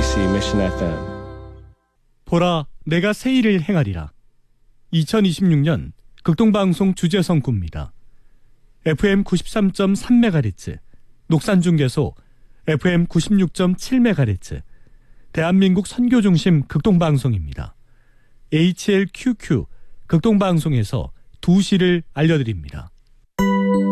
KBC Mission FM. 보라, 내가 새 일을 행하리라. 2026년 극동방송 주제선구입니다. FM 93.3MHz, 녹산중계소 FM 96.7MHz, 대한민국 선교중심 극동방송입니다. HLQQ 극동방송에서 2시를 알려드립니다.